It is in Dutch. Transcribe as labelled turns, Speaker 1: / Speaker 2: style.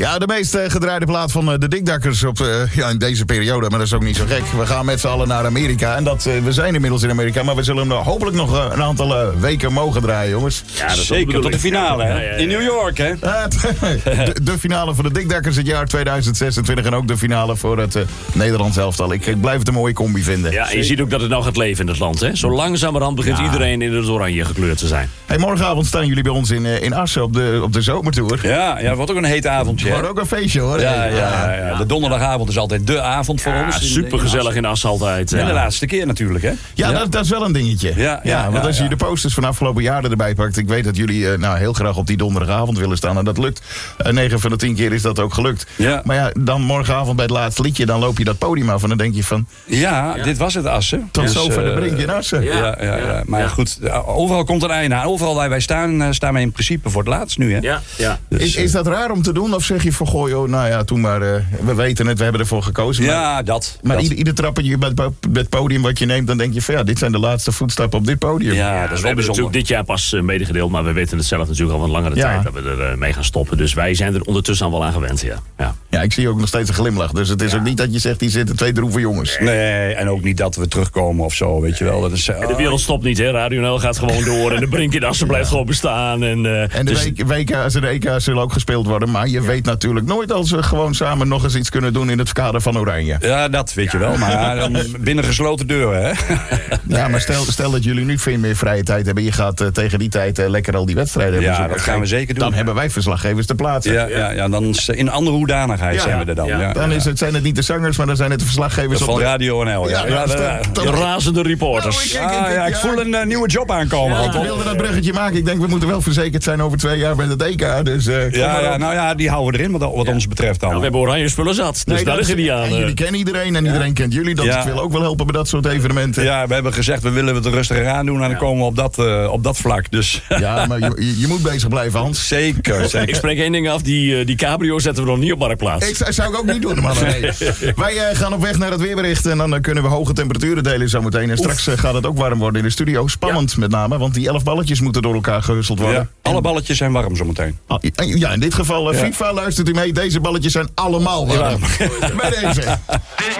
Speaker 1: Ja, de meest gedraaide plaat van de Dikdakkers in deze periode. Maar dat is ook niet zo gek. We gaan met z'n allen naar Amerika. En we zijn inmiddels in Amerika. Maar we zullen hem hopelijk nog een aantal weken mogen draaien, jongens.
Speaker 2: Ja, dat zeker tot de finale, hè? Ja. In New York, hè?
Speaker 1: De finale voor de Dikdakkers het jaar 2026. En ook de finale voor het Nederlands elftal. Ik blijf het een mooie combi vinden.
Speaker 2: Ja, en je ziet ook dat het nou gaat leven in het land, hè? Zo langzamerhand begint iedereen in het oranje gekleurd te zijn.
Speaker 1: Hey, morgenavond staan jullie bij ons in Assen op de zomertour.
Speaker 3: Ja, het wordt ook een heet avondje.
Speaker 1: Het wordt ook een feestje, hoor.
Speaker 3: Ja. De donderdagavond is altijd de avond voor ons.
Speaker 2: Supergezellig in Assen altijd.
Speaker 3: En de laatste keer natuurlijk, hè?
Speaker 1: Ja, dat is wel een dingetje. Want als je de posters van afgelopen jaren erbij pakt. Ik weet dat jullie heel graag op die donderdagavond willen staan. En dat lukt. 9 van de 10 keer is dat ook gelukt. Ja. Maar ja, dan morgenavond bij het laatste liedje. Dan loop je dat podium af en dan denk je van...
Speaker 3: Ja, dit was het Assen.
Speaker 1: Tot zover de brink in Assen.
Speaker 3: Ja. Maar goed, overal komt een einde aan. Overal waar wij staan we in principe voor het laatst nu, hè?
Speaker 2: Ja.
Speaker 1: Dus, is dat raar om te doen? Of zeg je van, goh joh, nou ja, toen maar... we weten het, we hebben ervoor gekozen.
Speaker 3: Ja, dat.
Speaker 1: Maar ieder trappetje bij het podium wat je neemt... dan denk je van, dit zijn de laatste voetstappen op dit podium.
Speaker 2: Ja, dat is wel bijzonder. Natuurlijk dit jaar pas medegedeeld... maar we weten het zelf natuurlijk al wat langere tijd... dat we er mee gaan stoppen. Dus wij zijn er ondertussen al wel aan gewend,
Speaker 1: Ja, ik zie ook nog steeds een glimlach. Dus het is ook niet dat je zegt, hier zitten 2 droeve jongens.
Speaker 3: Nee, en ook niet dat we terugkomen of zo, weet je wel. Dat is,
Speaker 2: de wereld stopt niet, hè. Radio NL gaat gewoon door... en de brink in Assen blijft gewoon bestaan. En
Speaker 1: de WK's en de EK's zullen ook gespeeld worden... maar je weet natuurlijk nooit als we gewoon samen nog eens iets kunnen doen... in het kader van Oranje.
Speaker 3: Ja, dat weet je wel, maar dan binnen gesloten deuren, hè?
Speaker 1: Ja, maar stel dat jullie nu veel meer vrije tijd hebben... je gaat tegen die tijd lekker al die wedstrijden hebben.
Speaker 3: Ja, dat gaan we zeker doen.
Speaker 1: Dan hebben wij verslaggevers te plaatsen.
Speaker 3: Ja, dan in andere hoedanigheid zijn we er dan.
Speaker 1: Dan zijn het niet de zangers, maar dan zijn het de verslaggevers
Speaker 3: van Radio NL.
Speaker 2: De razende reporters.
Speaker 3: Ik voel een nieuwe job aankomen.
Speaker 1: Ik wilde dat bruggetje maken. Ik denk, we moeten wel verzekerd zijn over 2 jaar met het EK. Dus,
Speaker 3: die houden we erin wat ons betreft dan.
Speaker 2: We hebben oranje spullen zat, dus daar liggen die aan.
Speaker 1: En jullie kennen iedereen en iedereen kent jullie. Dat wil ook wel helpen bij dat soort evenementen.
Speaker 3: Ja, we hebben gezegd, we willen het rustiger aan doen en dan komen we op dat vlak. Dus.
Speaker 1: Ja, maar je moet bezig blijven, Hans.
Speaker 3: Zeker.
Speaker 2: Ik spreek 1 ding af, die cabrio zetten we nog niet op Marktplaats.
Speaker 1: Zou ik ook niet doen, man. Nee. Wij gaan op weg naar het weerbericht en dan kunnen we hoge temperaturen delen zometeen. En straks gaat het ook warm worden in de studio. Spannend met name, want die 11 balletjes moeten door elkaar gehusteld worden.
Speaker 3: Ja, alle balletjes zijn warm zometeen.
Speaker 1: Ja, in dit geval FIFA, luistert u mee. Deze balletjes zijn allemaal warm. Bij deze.